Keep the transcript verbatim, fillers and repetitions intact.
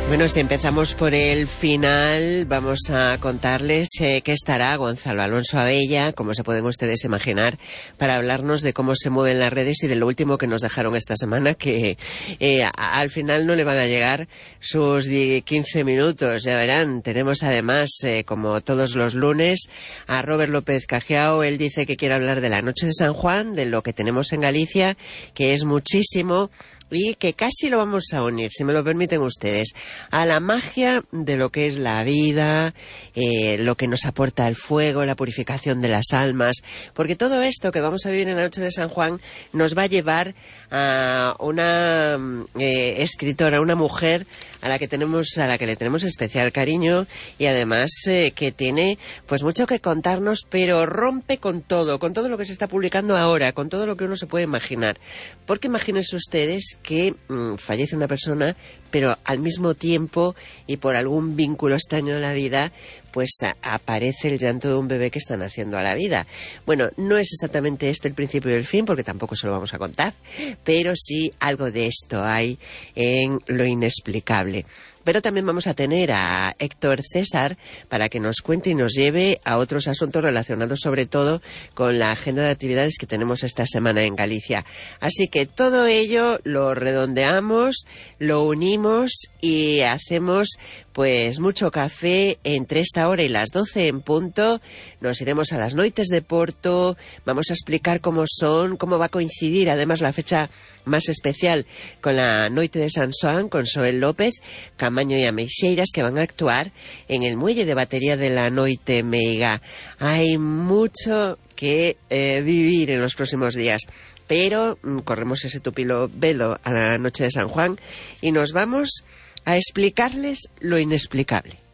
Bueno, si empezamos por el final, vamos a contarles eh, que estará Gonzalo Alonso Abella, como se pueden ustedes imaginar, para hablarnos de cómo se mueven las redes y de lo último que nos dejaron esta semana, que eh, a, al final no le van a llegar sus quince minutos, ya verán. Tenemos además, eh, como todos los lunes, a Robert López Cajiao. Él dice que quiere hablar de la noche de San Juan, de lo que tenemos en Galicia, que es muchísimo, y que casi lo vamos a unir, si me lo permiten ustedes, a la magia de lo que es la vida, eh, lo que nos aporta el fuego, la purificación de las almas, porque todo esto que vamos a vivir en la noche de San Juan nos va a llevar a una eh, escritora, una mujer a la que tenemos, a la que le tenemos especial cariño, y además eh, que tiene pues mucho que contarnos, pero rompe con todo, con todo lo que se está publicando ahora, con todo lo que uno se puede imaginar. Porque imagínense ustedes que mmm, fallece una persona, pero al mismo tiempo y por algún vínculo extraño de la vida, pues a, aparece el llanto de un bebé que está naciendo a la vida. Bueno, no es exactamente este el principio y el fin, porque tampoco se lo vamos a contar, pero sí algo de esto hay en Lo Inexplicable. Pero también vamos a tener a Héctor César para que nos cuente y nos lleve a otros asuntos relacionados sobre todo con la agenda de actividades que tenemos esta semana en Galicia. Así que todo ello lo redondeamos, lo unimos y hacemos pues mucho café entre esta hora y las doce en punto. Nos iremos a las Noites de Porto, vamos a explicar cómo son, cómo va a coincidir además la fecha más especial con la Noite de San Xoán, con Soel López, Camaño y Ameixeiras, que van a actuar en el muelle de batería de la Noite Meiga. Hay mucho que eh, vivir en los próximos días, pero mm, corremos ese tupilo velo a la noche de San Juan y nos vamos a explicarles lo inexplicable.